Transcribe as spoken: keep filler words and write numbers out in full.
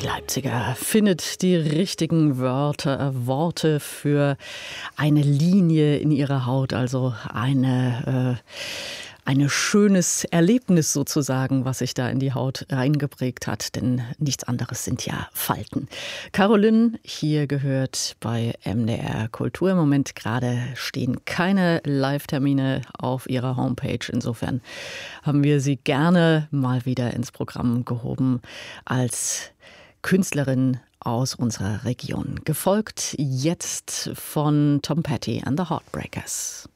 Leipziger findet die richtigen Wörter, äh, Worte für eine Linie in ihrer Haut, also eine, äh, ein schönes Erlebnis sozusagen, was sich da in die Haut reingeprägt hat, denn nichts anderes sind ja Falten. Caroline hier gehört bei M D R Kultur. Im Moment gerade stehen keine Live-Termine auf ihrer Homepage. Insofern haben wir sie gerne mal wieder ins Programm gehoben als Künstlerin aus unserer Region. Gefolgt jetzt von Tom Petty and the Heartbreakers.